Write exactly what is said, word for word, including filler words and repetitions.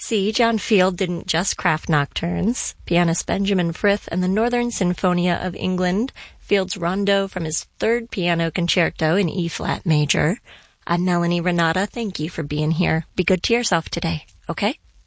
See, John Field didn't just craft nocturnes. Pianist Benjamin Frith and the Northern Sinfonia of England, Field's rondo from his third piano concerto in E-flat major. I'm Melanie Renata. Thank you for being here. Be good to yourself today, okay?